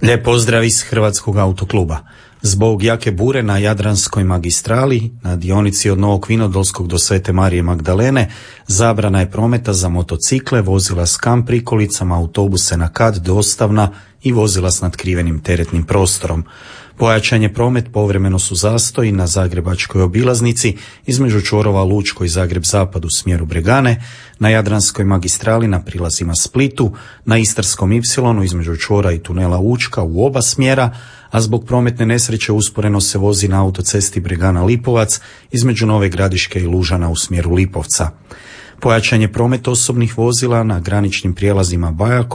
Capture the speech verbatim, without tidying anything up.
Lijep pozdrav iz Hrvatskog autokluba. Zbog jake bure na Jadranskoj magistrali, na dionici od Novog Vinodolskog do Svete Marije Magdalene, zabrana je prometa za motocikle, vozila s kamp prikolicama, autobuse na kat, dostavna i vozila s natkrivenim teretnim prostorom. Pojačan je promet, povremeno su zastoji na Zagrebačkoj obilaznici između čvorova Lučko i Zagreb Zapad u smjeru Bregane, na Jadranskoj magistrali na prilazima Splitu, na Istarskom Ipsilonu između čvora i tunela Učka u oba smjera, a zbog prometne nesreće usporeno se vozi na autocesti Bregana-Lipovac između Nove Gradiške i Lužana u smjeru Lipovca. Pojačan je promet osobnih vozila na graničnim prijelazima Bajako